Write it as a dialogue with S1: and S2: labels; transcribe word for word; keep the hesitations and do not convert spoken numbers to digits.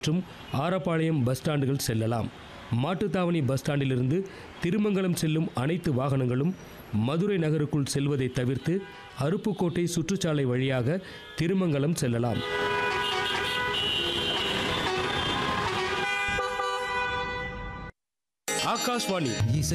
S1: மற்றும் ஆரப்பாளையம் பஸ் ஸ்டாண்டுகள் செல்லலாம். மாட்டுத்தாவணி பஸ் ஸ்டாண்டிலிருந்து திருமங்கலம் செல்லும் அனைத்து வாகனங்களும் மதுரை நகருக்குள் செல்வதை தவிர்த்து அருப்புக்கோட்டை சுற்றுச்சாலை வழியாக திருமங்கலம் செல்லலாம். ஆகாஷ்வாணி